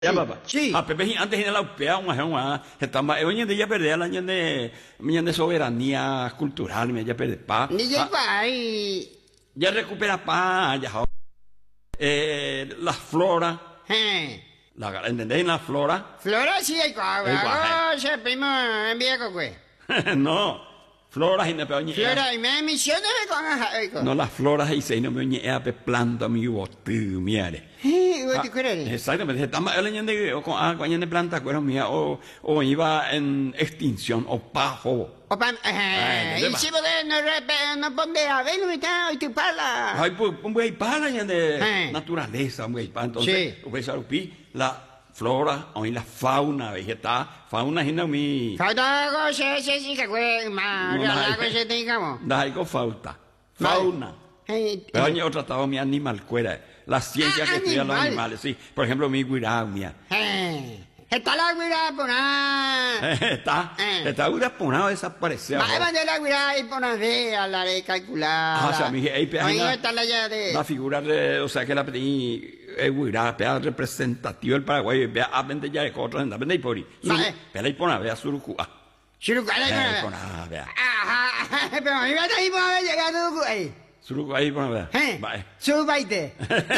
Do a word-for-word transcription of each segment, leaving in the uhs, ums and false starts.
Ya papá. Sí. A Pepe antes en la U P A un año más, estamos hoy en día perder el año de año de soberanía cultural, me ya perder paz. Ni ya ahí. Ya recupera paz, ya eh la flora, Eh. la ¿entendéis la flora? Flora sí hay Hay cua. cua, Oh, se primo envía con güey. No. Flora y no pe Flora y me misión de con a. No las floras y se no me oñe a pe planta mi botu miare. Eh, ¿vos te acuerdas? Exactamente, estamos hablando de o con agua de planta cuero mía o o iba en extinción o pajo. Opa, eh, y si vos no repe, no ponde a ver, no está, y tu pala. Ay, pues un güey para ya de Eh. naturaleza, un güey para entonces, Sí. pues arupi la flora o la fauna vegetal, fauna y no mi Falta algo, se, se, sí, que güey, ma, No, ya no, la hay- cosa te digamos. da algo falta. Fauna. Eh, Pero yo he tratado mi animal cuera. La ciencia Ah, que estudia los animal. animales, sí. Por ejemplo, mi guiramia. eh, está la guira por nada. Está, Eh. está guiraponado desapareció. Va a mandar la guira y por una vez a la de calcular. Ah, o sea, mi ahí pe- Oye, la- está la ya de. La figura de, o sea, que la pedí, es guira, pea representativo del Paraguay, vea, aprende ya de otro, aprende por ahí. Vale. Pea ahí pona, vea, surucua. Churucala y Vea, por pona, vea. Ajá, pero a mí me está ahí por haber llegado ahí. Surucua ahí, pona, vea. ¿Eh? Vale. Subaite.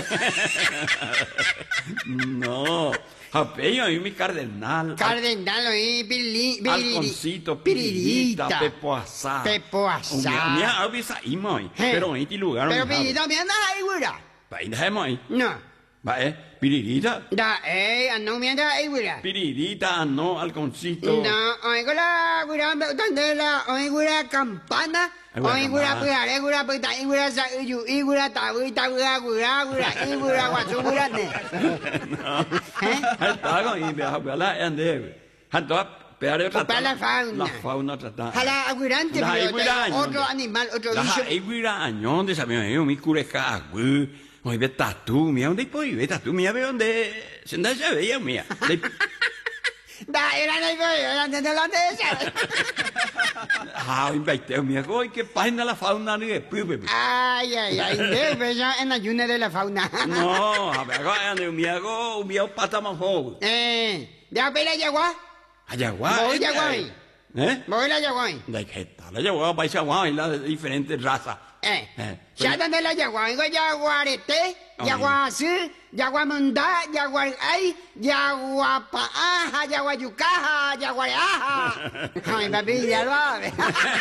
No. Japeño, y mi cardenal. Cardenal ahí, pirili, pirili. Halconcito, piririta, Piririta. pepo asá. Pepo asá. Mira, avisa ahí, moi. Eh. Pero ahí te lugar. Pero pirita, me anda ahí, güira. Va, ahí dejemos ahí. No. Va, eh. Piririta. Da, eh, no me anda ahí, güira. Piririta, no, halconcito. No, oigo la güira, ¿dónde la, oigo la campana? Ay, güira, Oigo la campana. güira, eh, güira, pues, ta, güira, sa, yu, y güira, ta, güira, güira, güira, güira, y güira, guacho, güira, ne. No. ¿Eh? Está con ahí, vea, vea, la ande. Hanto, peare otra. Opa, la fauna. La fauna trata. Jala, agüirante, La pero aiguira, otro ñonde. animal, otro La bicho. aiguira añón de sabio, yo mi cureja, güey. Oye, ve tatu, mira, ¿dónde puedo ver tatu? Mira, ve dónde. Se anda ya veía, mía. Da, era la era de la de esa. Ah, invité, mira, oye, qué página la fauna, ni de pibe. Ay, ay, ay, de bella en ayuno de la fauna. No, a ver, ande, mira, go, mira, pata más joven. Eh, ya ve la yagua. Ayahuasca. Voy yagua. ¿Eh? Voy la yagua. ¿De qué tal? La ayahuasca, paisa guau, y las diferentes razas. Eh, Eh, ya donde la yagua, digo yaguarete, Ay. yaguasí, yaguamundá, yaguaray, yaguapaaja, yaguayucaja, yaguareaja. Ay, papi, ya lo sabe.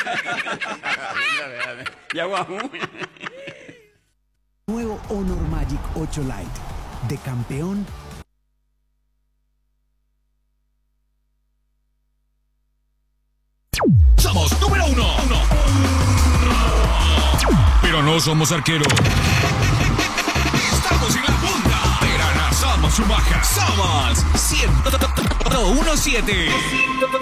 Yaguajú. Nuevo Honor Magic ocho Lite. De campeón Somos número uno. uno. Pero no somos arqueros. Estamos en la punta. Pero no somos Schumacher. Somos ciento uno siete.